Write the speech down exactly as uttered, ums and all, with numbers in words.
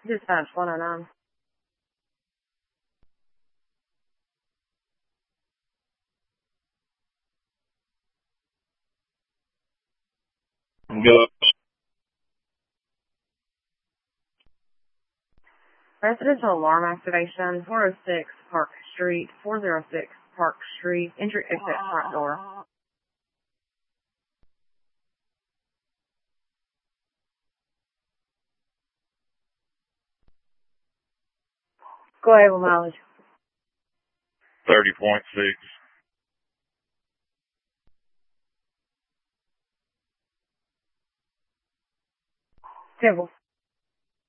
Dispatch one oh nine. Go. Residential alarm activation, four oh six Park Street, four oh six Park Street, entry exit front door. Go ahead with mileage. thirty point six. Temple.